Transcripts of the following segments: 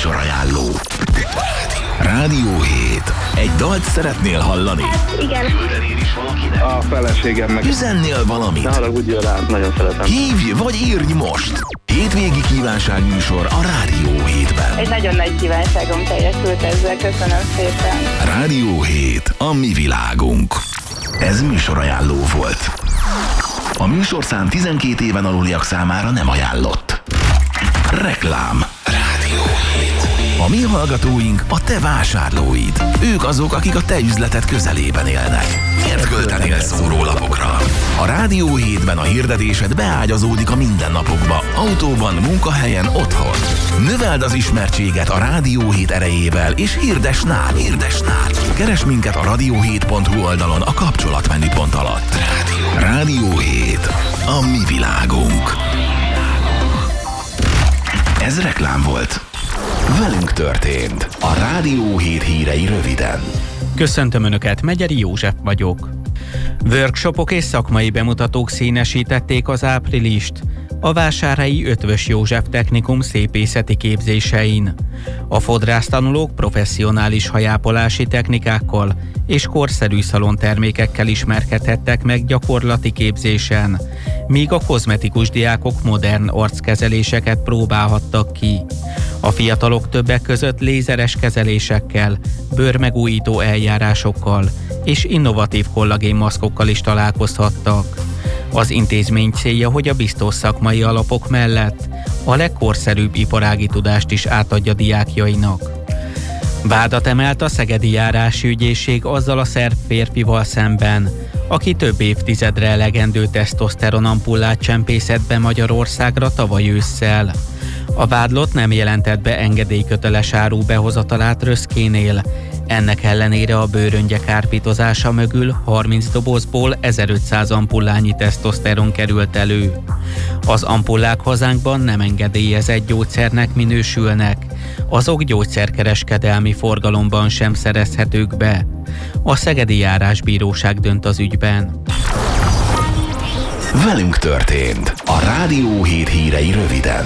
műsorajánló. Rádió 7. Egy dalt szeretnél hallani? Igen. A feleségemnek. Üzennél valamit? Ne haragudjon rám, nagyon szeretem. Hívj vagy írj most! Hétvégi kívánságműsor a Rádió 7-ben. Egy nagyon nagy kívánságom teljesült ezzel, köszönöm szépen. Rádió 7. A mi világunk. Ez műsorajánló volt. A műsorszám 12 éven aluliak számára nem ajánlott. Reklám. Rádió 7. A mi hallgatóink a te vásárlóid. Ők azok, akik a te üzleted közelében élnek. Miért költenél szórólapokra? A Rádió 7-ben a hirdetésed beágyazódik a mindennapokba. Autóban, munkahelyen, otthon. Növeld az ismertséget a Rádió 7 erejével, és hirdess nálunk. Keresd minket a radio7.hu oldalon a kapcsolatmenüpont alatt. Rádió 7. A mi világunk. Ez reklám volt. Velünk történt. A Rádió 7 hírei röviden. Köszöntöm Önöket, Megyeri József vagyok. Workshopok és szakmai bemutatók színesítették az áprilist a Vásárhelyi Eötvös József Technikum szépészeti képzésein. A fodrásztanulók professzionális hajápolási technikákkal és korszerű szalontermékekkel ismerkedhettek meg gyakorlati képzésen, míg a kozmetikus diákok modern arckezeléseket próbálhattak ki. A fiatalok többek között lézeres kezelésekkel, bőrmegújító eljárásokkal és innovatív kollagénmaszkokkal is találkozhattak. Az intézmény célja, hogy a biztos szakmai alapok mellett a legkorszerűbb iparági tudást is átadja diákjainak. Vádat emelt a Szegedi Járási Ügyészség azzal a szerb férfival szemben, aki több évtizedre elegendő tesztoszteron ampullát csempészett be Magyarországra tavaly ősszel. A vádlott nem jelentett be engedélyköteles áru behozatalát Röszkénél. Ennek ellenére a bőröngye kárpítozása mögül 30 dobozból 1500 ampullányi tesztoszteron került elő. Az ampullák hazánkban nem engedélyezett gyógyszernek minősülnek, azok gyógyszerkereskedelmi forgalomban sem szerezhetők be. A Szegedi Járásbíróság dönt az ügyben. Velünk történt. A Rádió 7 hírei röviden.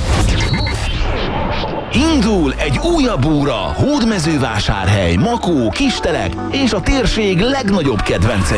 Indul egy újabb óra Hódmezővásárhely, Makó, Kistelek és a térség legnagyobb kedvencei